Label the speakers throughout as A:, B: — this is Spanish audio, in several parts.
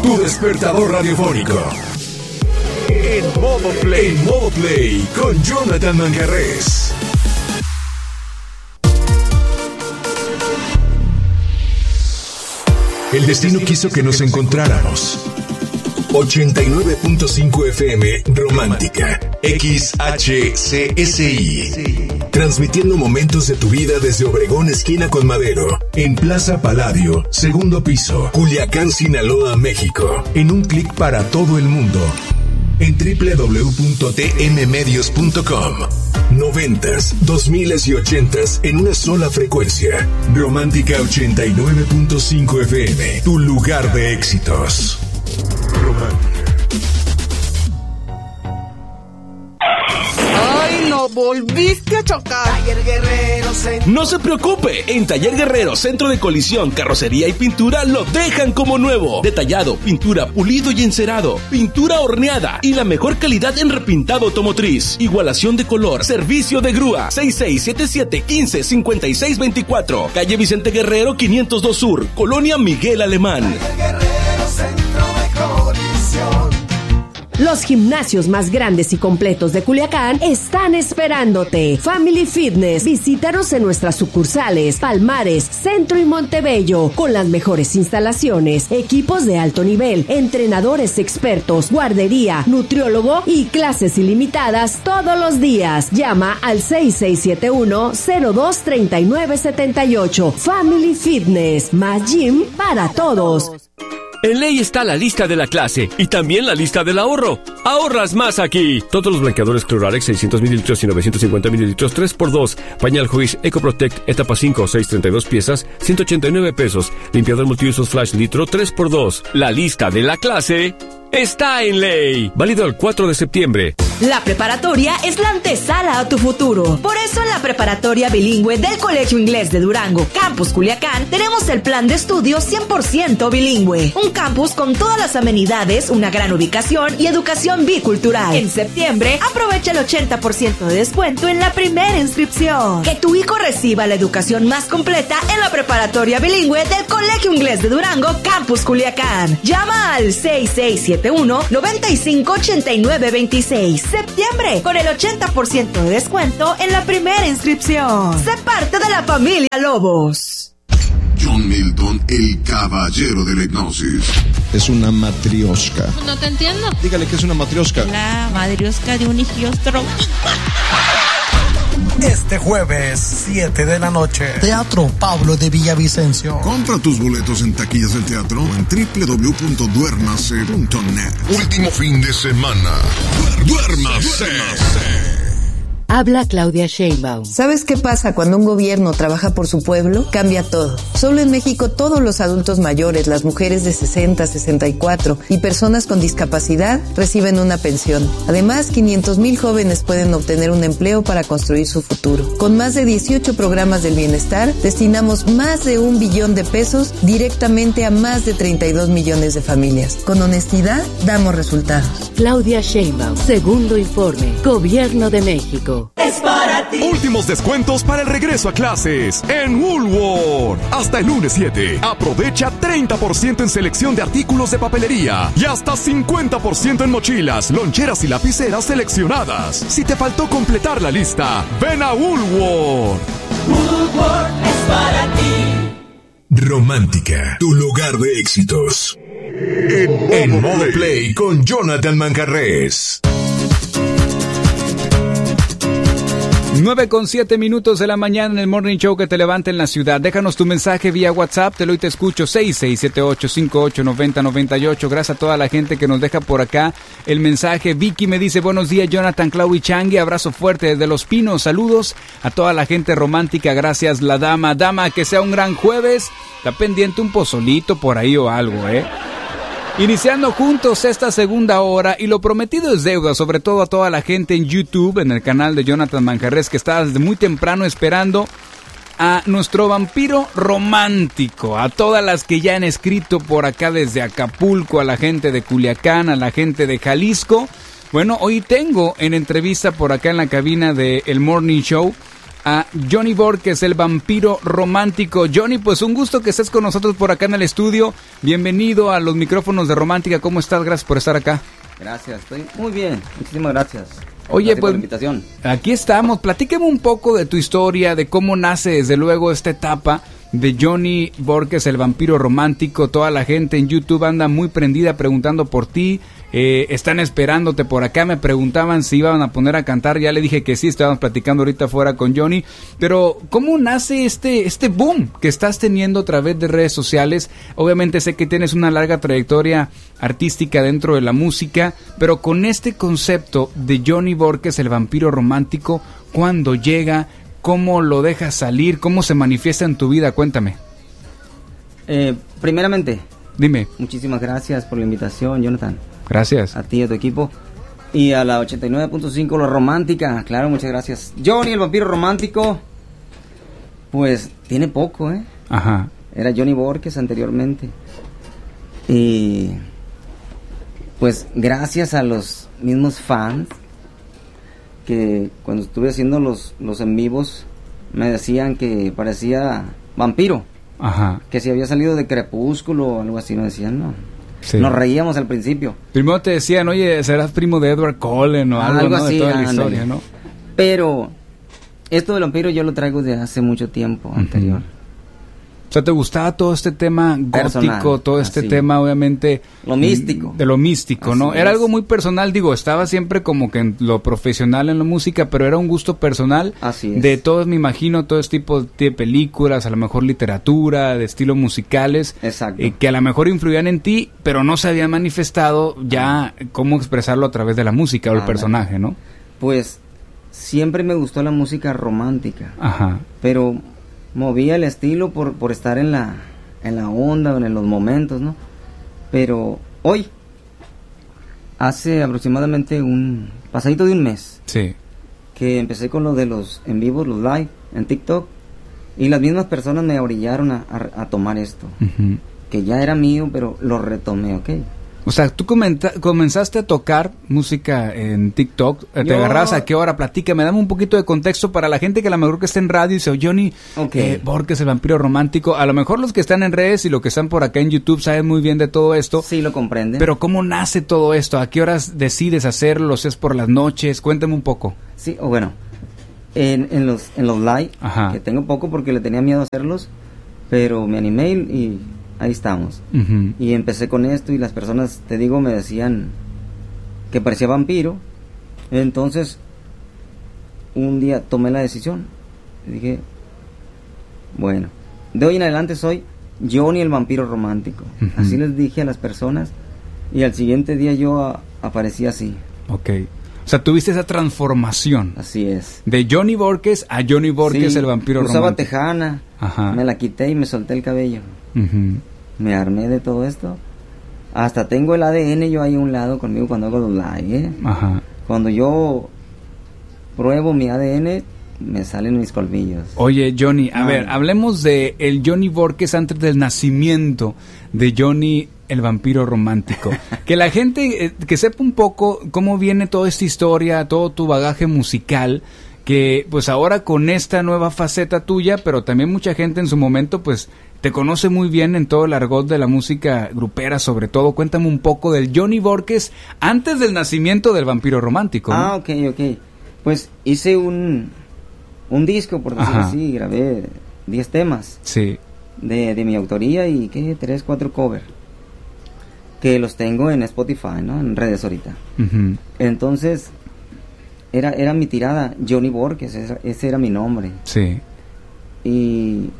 A: tu despertador radiofónico. En modo play con Jonathan Manjarrés. El destino quiso que nos encontráramos. 89.5 FM Romántica XHCSI. Transmitiendo momentos de tu vida desde Obregón, esquina con Madero, en Plaza Palladio, segundo piso, Culiacán, Sinaloa, México. En un clic para todo el mundo. En www.tmmedios.com. 90s, 2000s y 80s en una sola frecuencia. Romántica 89.5 FM, tu lugar de éxitos. Romántica.
B: ¡Ay, no! ¡Volviste a chocar!
C: Taller Guerrero Centro.
D: No se preocupe, en Taller Guerrero Centro de Colisión, Carrocería y Pintura lo dejan como nuevo. Detallado, pintura, pulido y encerado, pintura horneada y la mejor calidad en repintado automotriz. Igualación de color, servicio de grúa. 6677155624. Calle Vicente Guerrero 502 Sur, Colonia Miguel Alemán.
C: Taller Guerrero Centro de Colisión.
E: Los gimnasios más grandes y completos de Culiacán están esperándote. Family Fitness. Visítanos en nuestras sucursales Palmares, Centro y Montebello, con las mejores instalaciones, equipos de alto nivel, entrenadores expertos, guardería, nutriólogo y clases ilimitadas todos los días. Llama al 6671-023978. Family Fitness. Más gym para todos.
F: En Ley está la lista de la clase y también la lista del ahorro. ¡Ahorras más aquí! Todos los blanqueadores Cloralex 600 mililitros y 950 mililitros 3x2. Pañal Juiz EcoProtect etapa 5, 632 piezas, 189 pesos. Limpiador multiusos Flash litro 3x2. La lista de la clase está en Ley. Válido el 4 de septiembre.
G: La preparatoria es la antesala a tu futuro. Por eso en la preparatoria bilingüe del Colegio Inglés de Durango, Campus Culiacán, tenemos el plan de estudio 100% bilingüe. Un campus con todas las amenidades, una gran ubicación y educación bicultural. En septiembre, aprovecha el 80% de descuento en la primera inscripción. Que tu hijo reciba la educación más completa en la preparatoria bilingüe del Colegio Inglés de Durango, Campus Culiacán. Llama al 6671-958926. Septiembre, con el 80% de descuento en la primera inscripción. Sé parte de la familia Lobos.
H: John Milton, el caballero de la hipnosis.
I: Es una matrioshka.
J: No te entiendo.
I: Dígale que es una matrioshka.
J: La matrioshka de un higiostro.
K: Este jueves, 7 de la noche, Teatro Pablo de Villavicencio.
H: Compra tus boletos en taquillas del teatro en www.duermase.net. Último fin de semana. ¡Duérmase!
L: Habla Claudia Sheinbaum.
M: ¿Sabes qué pasa cuando un gobierno trabaja por su pueblo? Cambia todo. Solo en México todos los adultos mayores, las mujeres de 60, 64 y personas con discapacidad reciben una pensión. Además, 500,000 jóvenes pueden obtener un empleo para construir su futuro. Con más de 18 programas del bienestar, destinamos más de 1 billón de pesos directamente a más de 32 millones de familias. Con honestidad, damos resultados.
L: Claudia Sheinbaum, segundo informe, Gobierno de México.
N: Es para ti. Últimos descuentos para el regreso a clases en Woolworth. Hasta el lunes 7. Aprovecha 30% en selección de artículos de papelería y hasta 50% en mochilas, loncheras y lapiceras seleccionadas. Si te faltó completar la lista, ven a Woolworth.
C: Woolworth es para ti.
A: Romántica, tu lugar de éxitos. En modo play con Jonathan Manjarrés.
O: 9:07 de la mañana en el Morning Show que te levanta en la ciudad. Déjanos tu mensaje vía WhatsApp, te lo y te escucho, 6678589098. Gracias a toda la gente que nos deja por acá el mensaje. Vicky me dice, buenos días Jonathan, Clau y Changi, abrazo fuerte desde Los Pinos, saludos a toda la gente romántica, gracias la dama. Dama, que sea un gran jueves, está pendiente un pozolito por ahí o algo, Iniciando juntos esta segunda hora y lo prometido es deuda, sobre todo a toda la gente en YouTube, en el canal de Jonathan Manjarrés, que está desde muy temprano esperando a nuestro vampiro romántico, a todas las que ya han escrito por acá desde Acapulco, a la gente de Culiacán, a la gente de Jalisco. Bueno, hoy tengo en entrevista por acá en la cabina de El Morning Show a Johnny Borges, el vampiro romántico. Johnny, pues un gusto que estés con nosotros por acá en el estudio. Bienvenido a los micrófonos de Romántica. ¿Cómo estás? Gracias por estar acá.
P: Gracias, estoy muy bien. Muchísimas gracias.
O: Oye,
P: gracias
O: pues
P: por la invitación.
O: Aquí estamos. Platíqueme un poco de tu historia, de cómo nace desde luego esta etapa de Johnny Borges, el vampiro romántico. Toda la gente en YouTube anda muy prendida preguntando por ti. Están esperándote por acá. Me preguntaban si iban a poner a cantar. Ya le dije que sí, estábamos platicando ahorita fuera con Johnny. Pero ¿cómo nace este boom que estás teniendo a través de redes sociales? Obviamente sé que tienes una larga trayectoria artística dentro de la música, pero con este concepto de Johnny Borges, el vampiro romántico, ¿cuándo llega? ¿Cómo lo dejas salir? ¿Cómo se manifiesta en tu vida? Cuéntame.
P: Primeramente,
O: dime.
P: Muchísimas gracias por la invitación, Jonathan.
O: Gracias.
P: A ti y a tu equipo. Y a la 89.5, la romántica. Claro, muchas gracias. Johnny, el vampiro romántico, pues tiene poco, ¿eh?
O: Ajá.
P: Era Johnny Borges anteriormente. Y pues gracias a los mismos fans que cuando estuve haciendo los en vivos me decían que parecía vampiro.
O: Ajá.
P: Que si había salido de Crepúsculo o algo así, me decían, no. Sí. Nos reíamos al principio.
O: Primero te decían, oye, serás primo de Edward Cullen o algo, ¿no?
P: Así,
O: de toda la historia, ¿no?
P: Pero esto del vampiro yo lo traigo de hace mucho tiempo anterior.
O: O sea, ¿te gustaba todo este tema gótico, todo este tema, obviamente...
P: Lo místico.
O: De lo místico, ¿no? Era algo muy personal, digo, estaba siempre como que en lo profesional en la música, pero era un gusto personal.
P: Así es.
O: De todos, me imagino, todo este tipo de películas, a lo mejor literatura, de estilos musicales.
P: Exacto.
O: Que a lo mejor influían en ti, pero no se habían manifestado ya cómo expresarlo a través de la música o el personaje, ¿no?
P: Pues siempre me gustó la música romántica.
O: Ajá.
P: Pero... movía el estilo por estar en la onda, en los momentos, ¿no? Pero hoy, hace aproximadamente pasadito de un mes,
O: sí,
P: que empecé con lo de los en vivos, los live, en TikTok, y las mismas personas me orillaron a tomar esto, que ya era mío, pero lo retomé, ¿ok?
O: O sea, tú comenzaste a tocar música en TikTok, ¿te agarrabas a qué hora? Platícame, dame un poquito de contexto para la gente que a lo mejor que está en radio y dice, Johnny Borges, el vampiro romántico. A lo mejor los que están en redes y los que están por acá en YouTube saben muy bien de todo esto.
P: Sí, lo comprenden.
O: Pero ¿cómo nace todo esto? ¿A qué horas decides hacerlo? ¿Es por las noches? Cuéntame un poco.
P: Sí, o bueno, en los live,
O: ajá,
P: que tengo poco porque le tenía miedo a hacerlos, pero me animé y... ahí estamos. Y empecé con esto y las personas, te digo, me decían que parecía vampiro. Entonces, un día tomé la decisión. Y dije, bueno, de hoy en adelante soy Johnny el vampiro romántico. Así les dije a las personas. Y al siguiente día yo aparecí así.
O: Ok. O sea, tuviste esa transformación.
P: Así es.
O: De Johnny Borges a Johnny Borges,
P: sí,
O: el vampiro romántico.
P: Usaba tejana. Ajá. Me la quité y me solté el cabello. Me armé de todo esto. Hasta tengo el ADN yo ahí a un lado conmigo cuando hago los live, ¿eh?
O: Ajá.
P: Cuando yo pruebo mi ADN, me salen mis colmillos.
O: Oye, Johnny, a ver, hablemos de el Johnny Borges antes del nacimiento de Johnny el vampiro romántico. Que la gente que sepa un poco cómo viene toda esta historia, todo tu bagaje musical, que pues ahora con esta nueva faceta tuya, pero también mucha gente en su momento pues te conoce muy bien en todo el argot de la música grupera, sobre todo. Cuéntame un poco del Johnny Borges antes del nacimiento del vampiro romántico, ¿no?
P: Ok. Pues hice un disco, por decirlo así, grabé 10 temas.
O: Sí.
P: De mi autoría y, 3, 4 covers. Que los tengo en Spotify, ¿no? En redes ahorita. Entonces, era mi tirada, Johnny Borges, ese era mi nombre.
O: Sí.
P: Y...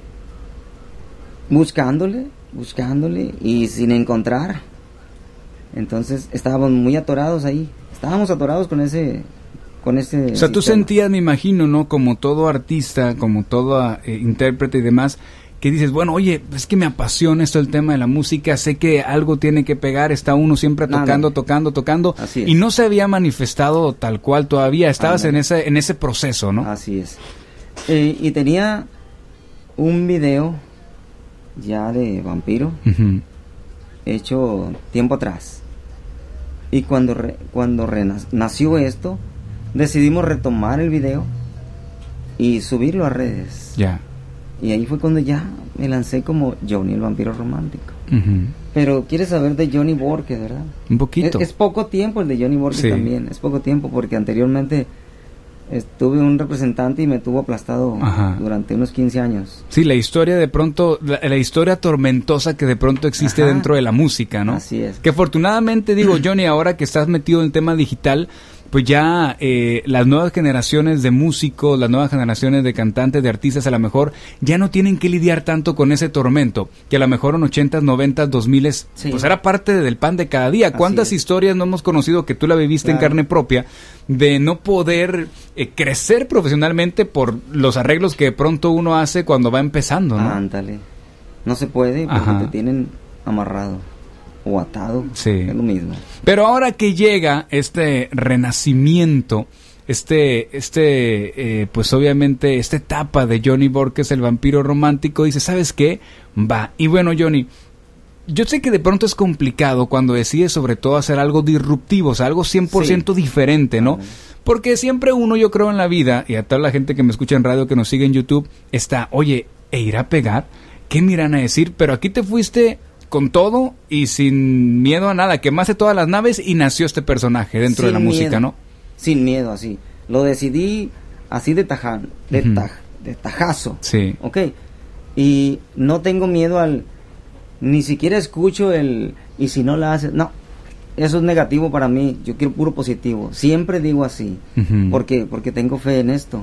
P: buscándole y sin encontrar. Entonces estábamos muy atorados ahí. Estábamos atorados con ese
O: O sea,
P: sistema.
O: tú sentías, me imagino, ¿no? Como todo artista, como todo intérprete y demás, que dices, bueno, oye, es que me apasiona esto el tema de la música, sé que algo tiene que pegar, está uno siempre tocando,
P: Así es.
O: Y no se había manifestado tal cual todavía, estabas en ese proceso, ¿no?
P: Así es. Y tenía un video ya de vampiro hecho tiempo atrás, y cuando nació esto decidimos retomar el video y subirlo a redes.
O: Ya.
P: Y ahí fue cuando ya me lancé como Johnny el vampiro romántico.
O: Uh-huh.
P: Pero quieres saber de Johnny Borges, ¿verdad?
O: Un poquito.
P: Es poco tiempo el de Johnny Borges también. Es poco tiempo porque anteriormente tuve un representante y me tuvo aplastado durante unos 15 años.
O: Sí, la historia de pronto, la historia tormentosa que de pronto existe dentro de la música, ¿no?
P: Así es.
O: Que afortunadamente, digo, Johnny, ahora que estás metido en el tema digital, pues ya las nuevas generaciones de músicos, las nuevas generaciones de cantantes, de artistas, a lo mejor ya no tienen que lidiar tanto con ese tormento, que a lo mejor en 80s, 90s, 2000s, pues era parte del pan de cada día. ¿Cuántas historias no hemos conocido que tú la viviste en carne propia, de no poder crecer profesionalmente por los arreglos que de pronto uno hace cuando va empezando, ¿no?
P: Ándale. No se puede porque te tienen amarrado o atado.
O: Sí.
P: Es lo mismo.
O: Pero ahora que llega este renacimiento, pues obviamente esta etapa de Johnny Borges, el vampiro romántico, dice, ¿sabes qué? Va. Y bueno, Johnny, yo sé que de pronto es complicado cuando decides sobre todo hacer algo disruptivo, o sea, algo 100% diferente, ¿no? Porque siempre uno, yo creo en la vida, y a toda la gente que me escucha en radio, que nos sigue en YouTube, está, oye, ¿e irá a pegar? ¿Qué me irán a decir? Pero aquí te fuiste con todo y sin miedo a nada, quemaste todas las naves y nació este personaje dentro de la música, ¿no?
P: Sin miedo, así. Lo decidí así de tajazo.
O: Sí.
P: Ok. Y no tengo miedo ni siquiera escucho y si no la haces, no. Eso es negativo para mí, yo quiero puro positivo. Siempre digo así, porque tengo fe en esto.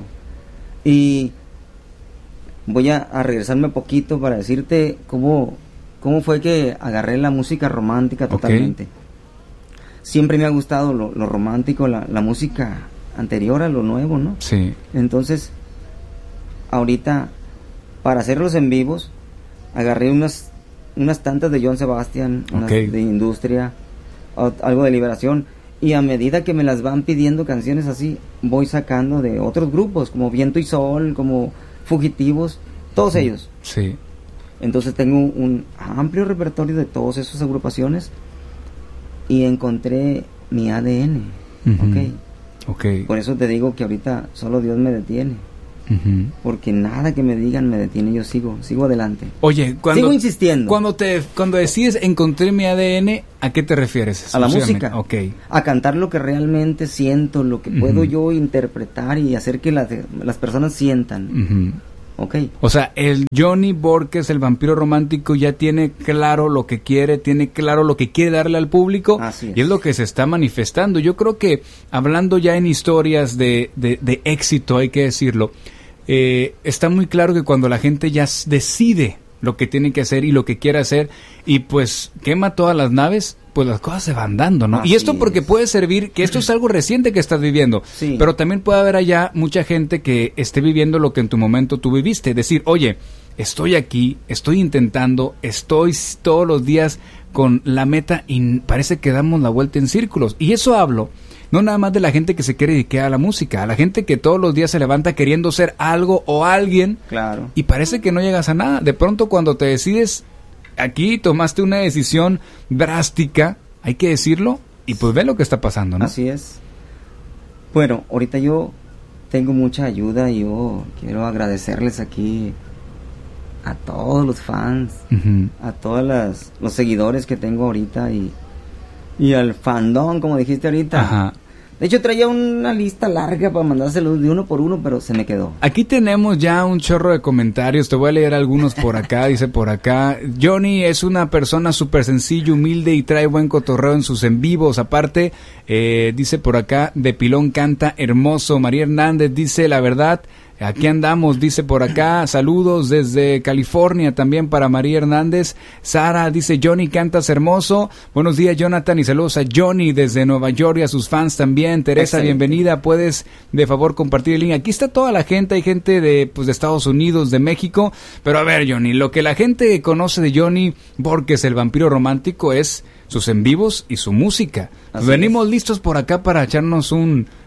P: Y voy a regresarme poquito para decirte cómo fue que agarré la música romántica totalmente. Siempre me ha gustado lo romántico, la música anterior a lo nuevo, ¿no?
O: Sí.
P: Entonces, ahorita, para hacerlos en vivos, agarré unas tantas de Joan Sebastián, unas de Industria, algo de Liberación, y a medida que me las van pidiendo canciones así, voy sacando de otros grupos, como Viento y Sol, como Fugitivos, todos ellos.
O: Sí.
P: Entonces tengo un amplio repertorio de todas esas agrupaciones y encontré mi ADN.
O: Okay.
P: Por eso te digo que ahorita solo Dios me detiene. Porque nada que me digan me detiene, yo sigo adelante.
O: Oye,
P: sigo insistiendo.
O: Cuando decides encontré mi ADN, ¿a qué te refieres?
P: A la música.
O: Okay.
P: A cantar lo que realmente siento, lo que puedo yo interpretar y hacer que las personas sientan. Okay.
O: O sea, el Johnny Borges, el vampiro romántico, ya tiene claro lo que quiere, tiene claro lo que quiere darle al público.
P: Así es.
O: Y es lo que se está manifestando. Yo creo que hablando ya en historias de éxito, hay que decirlo, está muy claro que cuando la gente ya decide lo que tiene que hacer y lo que quiere hacer y pues quema todas las naves, pues las cosas se van dando, ¿no?
P: Así
O: y esto porque puede servir, que esto es algo reciente que estás viviendo, pero también puede haber allá mucha gente que esté viviendo lo que en tu momento tú viviste, decir, oye, estoy aquí, estoy intentando, estoy todos los días con la meta y parece que damos la vuelta en círculos, y eso hablo no nada más de la gente que se quiere dedicar a la música, a la gente que todos los días se levanta queriendo ser algo o alguien, y parece que no llegas a nada. De pronto cuando te decides, aquí tomaste una decisión drástica, hay que decirlo, y pues ve lo que está pasando, ¿no?
P: Así es. Bueno, ahorita yo tengo mucha ayuda y yo quiero agradecerles aquí a todos los fans, a todos los seguidores que tengo ahorita y al fandom, como dijiste ahorita. De hecho, traía una lista larga para mandárselos de uno por uno, pero se me quedó.
O: Aquí tenemos ya un chorro de comentarios. Te voy a leer algunos por acá. Dice por acá, Johnny es una persona súper sencilla, humilde y trae buen cotorreo en sus en vivos. Aparte, dice por acá, de pilón canta hermoso. María Hernández dice, la verdad, aquí andamos, dice por acá, saludos desde California también para María Hernández. Sara dice, Johnny, cantas hermoso. Buenos días, Jonathan, y saludos a Johnny desde Nueva York y a sus fans también. Teresa, bienvenida, puedes de favor compartir el link. Aquí está toda la gente, hay gente de Estados Unidos, de México, pero a ver, Johnny, lo que la gente conoce de Johnny Borges, el vampiro romántico, es sus en vivos y su música. Venimos listos por acá para echarnos un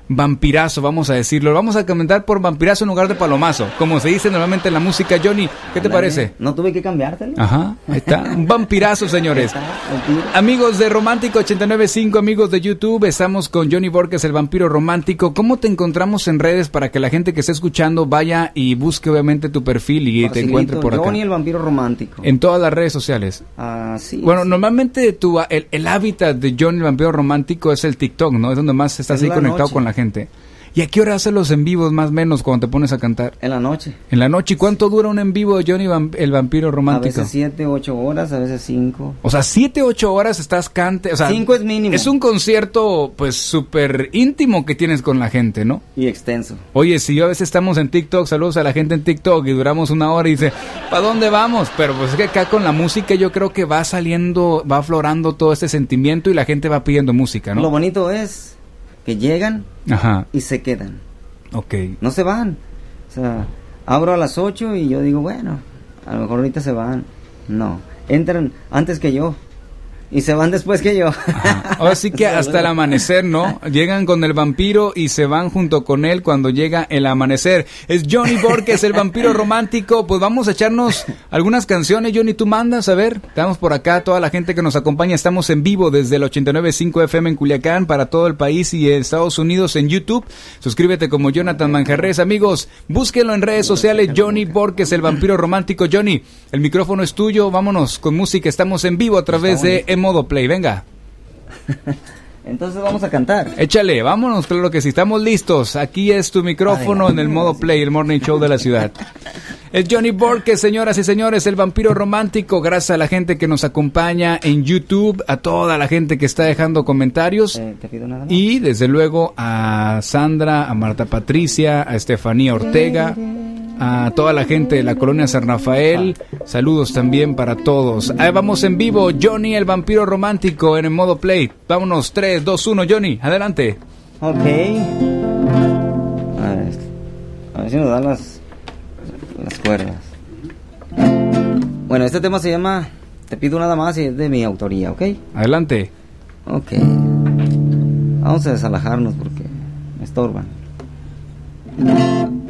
O: vampirazo, vamos a decirlo. Lo vamos a comentar por vampirazo en lugar de palomazo, como se dice normalmente en la música. Johnny, ¿qué te parece?
P: No tuve que cambiártelo.
O: Ajá, ahí está. Un vampirazo, señores. Amigos de Romántico 89.5, amigos de YouTube, estamos con Johnny Borges, el vampiro romántico. ¿Cómo te encontramos en redes para que la gente que esté escuchando vaya y busque obviamente tu perfil y te encuentre por acá?
P: Johnny el vampiro romántico.
O: En todas las redes sociales.
P: Sí.
O: Bueno, normalmente el hábitat de Johnny el vampiro romántico es el TikTok, ¿no? Es donde más estás ahí conectado con la gente. ¿Y a qué hora haces los en vivos más o menos cuando te pones a cantar?
P: En la noche.
O: En la noche. ¿Y cuánto dura un en vivo de Johnny el vampiro romántico?
P: A veces 7, 8 horas, a veces 5.
O: O sea, 7, 8 horas estás cante. O sea,
P: 5 es mínimo.
O: Es un concierto pues súper íntimo que tienes con la gente, ¿no?
P: Y extenso.
O: Oye, si yo a veces estamos en TikTok, saludos a la gente en TikTok y duramos 1 hora y dice, ¿para dónde vamos? Pero pues es que acá con la música yo creo que va saliendo, va aflorando todo este sentimiento y la gente va pidiendo música, ¿no?
P: Lo bonito es que llegan y se quedan.
O: Okay.
P: No se van. O sea, abro a las 8 y yo digo, bueno, a lo mejor ahorita se van. No, entran antes que yo y se van después que yo.
O: Ahora sí que hasta el amanecer, ¿no? Llegan con el vampiro y se van junto con él cuando llega el amanecer. Es Johnny Borges, el vampiro romántico. Pues vamos a echarnos algunas canciones. Johnny, tú mandas, a ver. Estamos por acá, toda la gente que nos acompaña. Estamos en vivo desde el 89.5 FM en Culiacán para todo el país y Estados Unidos en YouTube. Suscríbete como Jonathan Manjarres. Amigos, búsquenlo en redes sociales. Johnny Borges, el vampiro romántico. Johnny, el micrófono es tuyo. Vámonos con música. Estamos en vivo a través de Modo Play, venga.
P: Entonces vamos a cantar.
O: Échale, vámonos, claro que sí, estamos listos. Aquí es tu micrófono en el Modo Play, el morning show de la ciudad. Es Johnny Borges, señoras y señores, el vampiro romántico. Gracias a la gente que nos acompaña en YouTube, a toda la gente que está dejando comentarios.
P: ¿Te pido nada más?
O: Y desde luego a Sandra, a Marta Patricia, a Estefanía Ortega, a toda la gente de la colonia San Rafael. Saludos también para todos. Ahí vamos en vivo, Johnny el vampiro romántico en el Modo Play. Vámonos, 3, 2, 1, Johnny, adelante.
P: Ok. A ver si nos dan las cuerdas. Bueno, este tema se llama Te pido nada más y es de mi autoría, ¿ok?
O: Adelante.
P: Ok. Vamos a desalajarnos porque me estorban.